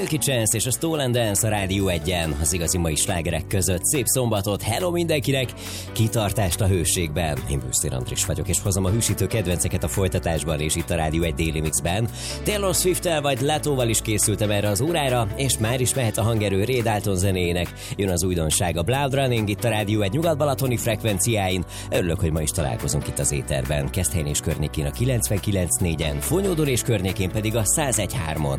Milky Chance és a Stolen Dance a Rádió 1-en, az igazi mai slágerek között. Szép szombatot, hello mindenkinek, kitartást a hőségben. Én Bőszér Andris vagyok, és hozom a hűsítő kedvenceket a folytatásban, és itt a Rádió 1 Daily Mixben. Taylor Swift-tel vagy Letóval is készültem erre az órára, és már is mehet a hangerő Ray Dalton zenéjének. Jön az újdonság, a Blood Running itt a Rádió 1 nyugat-balatoni frekvenciáin. Örülök, hogy ma is találkozunk itt az éterben. Keszthelyen és környékén a 99.4-en, Fonyódor és környékén pedig a 101.3-on.